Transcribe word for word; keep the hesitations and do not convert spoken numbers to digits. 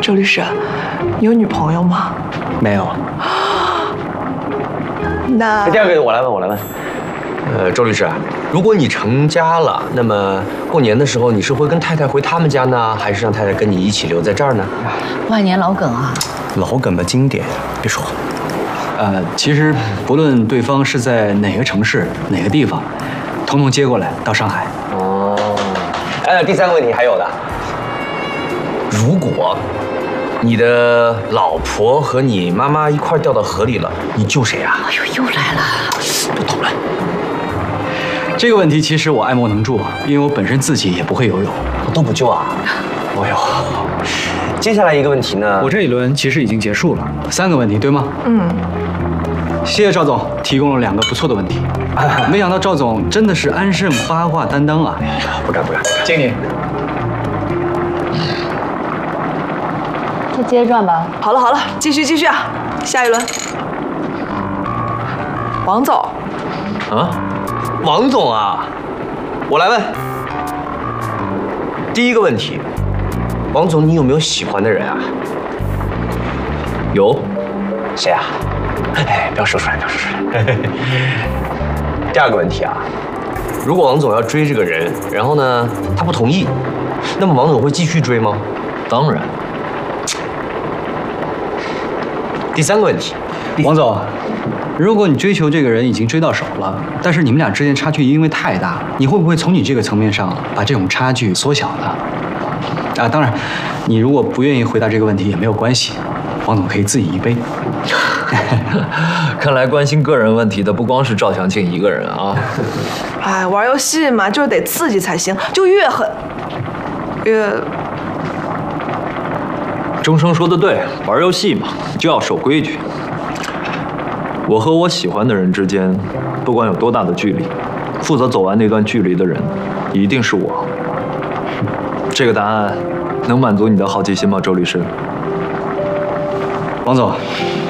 周律师，你有女朋友吗？ 没有。 那第二个我来问，我来问。呃，周律师，如果你成家了，那么过年的时候你是会跟太太回他们家呢，还是让太太跟你一起留在这儿呢？ 万年老梗啊！ 老梗吧，经典，别说。呃，其实不论对方是在哪个城市、哪个地方，统统接过来到上海。 哦。呃，第三个问题还有的，如果你的老婆和你妈妈一块掉到河里了，你救谁啊？ 哎呦，又来了！ 不讨论。 这个问题其实我爱莫能助，因为我本身自己也不会游泳。 我都不救啊？哎呦，接下来一个问题呢？ 我这一轮其实已经结束了，三个问题对吗？ 嗯。 谢谢赵总提供了两个不错的问题，没想到赵总真的是安胜八卦担当啊！ 不敢不敢， 敬你。 再接着转吧。 好了好了，继续继续啊，下一轮。王总。 啊？王总啊，我来问。第一个问题，王总，你有没有喜欢的人啊？有。谁啊？哎，不要说出来，不要说出来。第二个问题啊，如果王总要追这个人，然后呢，他不同意，那么王总会继续追吗？当然。第三个问题， 王总，如果你追求这个人已经追到手了，但是你们俩之间差距因为太大，你会不会从你这个层面上把这种差距缩小呢？啊，当然，你如果不愿意回答这个问题也没有关系，王总可以自己一杯。 看来关心个人问题的不光是赵祥庆一个人啊！ 哎，玩游戏嘛，就是得刺激才行，就越狠越…… 钟声说的对，玩游戏嘛就要守规矩。我和我喜欢的人之间，不管有多大的距离，负责走完那段距离的人，一定是我。这个答案能满足你的好奇心吗，周律师？ 王总，